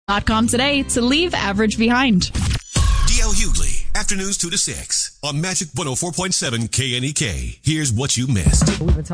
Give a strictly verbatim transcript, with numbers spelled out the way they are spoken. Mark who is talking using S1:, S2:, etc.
S1: dot com today to leave average behind.
S2: D L Hughley, afternoons two to six on Magic one oh four point seven K N E K. Here's what you missed.
S3: We've been talking